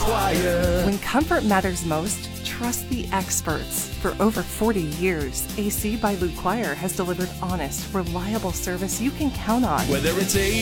Choir. When comfort matters most, trust the experts. For over 40 years, AC by Lou Choir has delivered honest, reliable service you can count on. Whether it's